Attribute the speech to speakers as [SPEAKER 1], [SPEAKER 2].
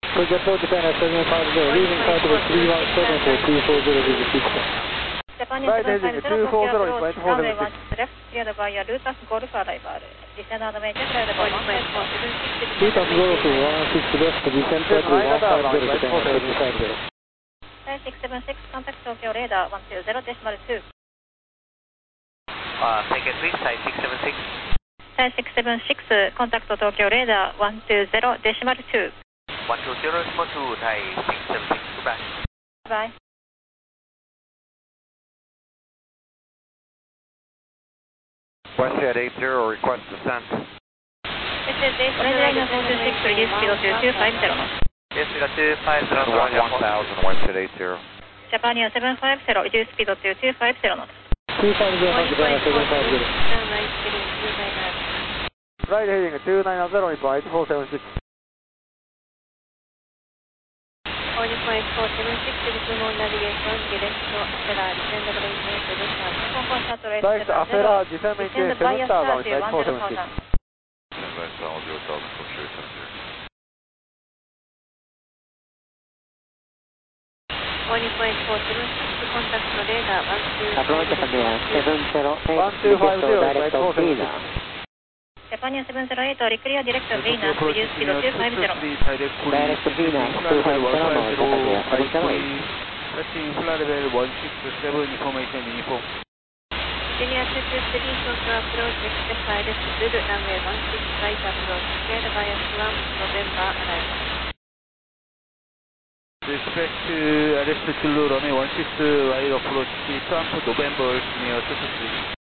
[SPEAKER 1] Project approach Japan at 750, leaving flight with 317 for 240 with 6.
[SPEAKER 2] Japan heading 240 is 240 left, cleared by Lutas Golf arrival. Descend and maintain cleared by 15476.
[SPEAKER 1] Lutas Golf 16 left, descend flight with 150 Japan at 750.
[SPEAKER 2] 676, contact Tokyo radar 120 decimal 2.
[SPEAKER 3] Second please, 676.
[SPEAKER 2] 676, contact Tokyo radar 120 decimal 2.
[SPEAKER 3] 120 decimal 2, Thai 676, goodbye.
[SPEAKER 2] Bye.
[SPEAKER 4] Westjet 80, request descent.
[SPEAKER 2] This is Redline 426, reduce speed to 250 knots.
[SPEAKER 3] Yes, we got 250 knots.
[SPEAKER 4] 1000, Westjet 80.
[SPEAKER 2] Japan 750, reduce speed to 250 knots.
[SPEAKER 1] 250 Japan at 750.
[SPEAKER 2] Right heading
[SPEAKER 1] 290 is 8476.
[SPEAKER 2] 426, small navigation, direct to Afera, descend the maintain to Lufthansa. Hong Kong Shuttle
[SPEAKER 1] Thanks to Afera, descend maintain 7000 is 8476.
[SPEAKER 4] Standby solid, 0,000, push 870.
[SPEAKER 2] 12846, contact radar 120.
[SPEAKER 1] Approach Japan 708, direct of Vina.
[SPEAKER 2] Japan 708, clear direct of Vina, reduce speed to 250.
[SPEAKER 1] Direct of Vina 250 knots, Japan 708.
[SPEAKER 5] Touching flight level 167, information uniform.
[SPEAKER 2] Engineer 223, Tokyo approach, express direct to runway 16 right approach, cleared by 1 November arrival.
[SPEAKER 5] Respect to arrest to runway 16 right approach, Trump November near 23.